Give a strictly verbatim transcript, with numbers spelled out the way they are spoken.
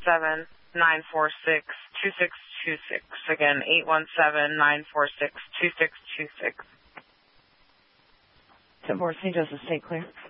seven, nine four six, two six two six. Again, eight one seven, nine four six, two six two six. Saint Saint Joseph, Saint Clair.